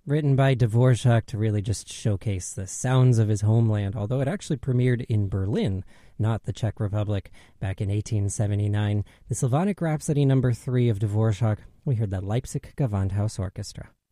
written by Dvorak to really just showcase the sounds of his homeland, although it actually premiered in Berlin, not the Czech Republic, back in 1879. The Slavonic Rhapsody No. 3 of Dvorak, we heard the Leipzig Gewandhaus Orchestra.